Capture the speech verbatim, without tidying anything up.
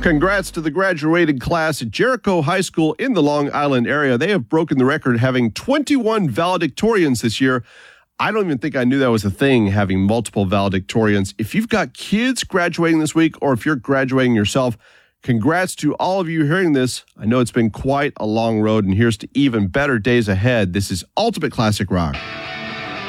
Congrats to the graduating class at Jericho High School in the Long Island area. They have broken the record, having twenty-one valedictorians this year. I don't even think I knew that was a thing, having multiple valedictorians. If you've got kids graduating this week, or if you're graduating yourself, congrats to all of you hearing this. I know it's been quite a long road, and here's to even better days ahead. This is Ultimate Classic Rock.